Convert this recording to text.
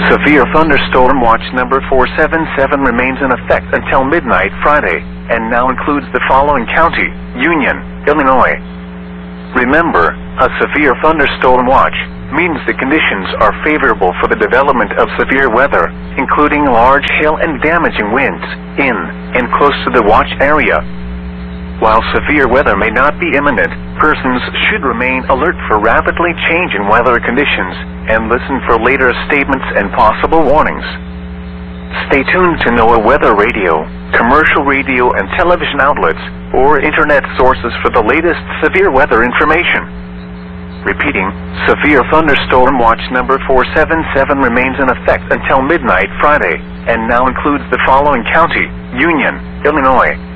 Severe thunderstorm watch number 477 remains in effect until midnight Friday, and now includes the following county: Union, Illinois. Remember, a severe thunderstorm watch means the conditions are favorable for the development of severe weather, including large hail and damaging winds, in and close to the watch area. While severe weather may not be imminent, persons should remain alert for rapidly changing weather conditions and listen for later statements and possible warnings. Stay tuned to NOAA Weather Radio, commercial radio and television outlets, or internet sources for the latest severe weather information. Repeating, severe thunderstorm watch number 477 remains in effect until midnight Friday, and now includes the following county: Union, Illinois.